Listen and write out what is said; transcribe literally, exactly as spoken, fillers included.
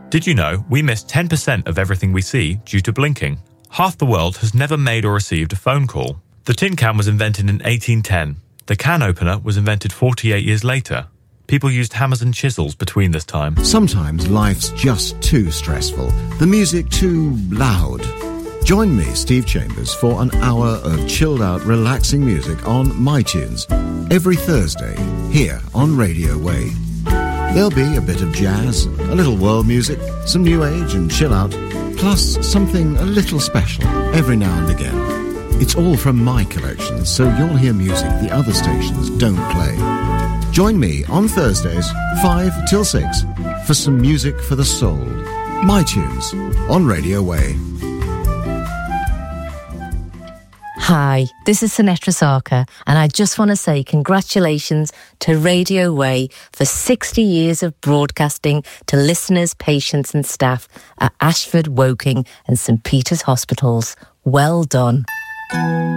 Did you know we miss ten percent of everything we see due to blinking? Half the world has never made or received a phone call. The tin can was invented in eighteen ten. The can opener was invented forty-eight years later. People used hammers and chisels between this time. Sometimes life's just too stressful. The music too loud. Join me, Steve Chambers, for an hour of chilled-out, relaxing music on MyTunes every Thursday here on Radio Way. There'll be a bit of jazz, a little world music, some new age and chill-out, plus something a little special every now and again. It's all from my collection, so you'll hear music the other stations don't play. Join me on Thursdays, five till six, for some music for the soul. MyTunes on Radio Way. Hi, this is Sinetra Sarkar, and I just want to say congratulations to Radio Way for sixty years of broadcasting to listeners, patients and staff at Ashford, Woking and St Peter's Hospitals. Well done.